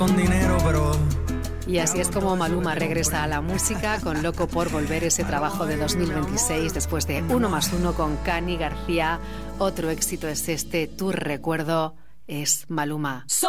con dinero, pero... Y así es como Maluma regresa a la música con Loco por Volver, ese trabajo de 2026, después de 1+1 con Cani García. Otro éxito es este, Tu Recuerdo, es Maluma.